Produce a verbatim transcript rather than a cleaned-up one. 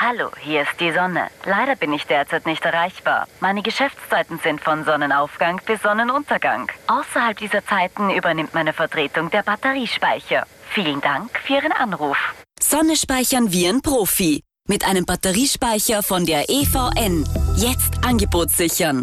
Hallo, hier ist die Sonne. Leider bin ich derzeit nicht erreichbar. Meine Geschäftszeiten sind von Sonnenaufgang bis Sonnenuntergang. Außerhalb dieser Zeiten übernimmt meine Vertretung der Batteriespeicher. Vielen Dank für Ihren Anruf. Sonne speichern wie ein Profi. Mit einem Batteriespeicher von der E V N. Jetzt Angebot sichern.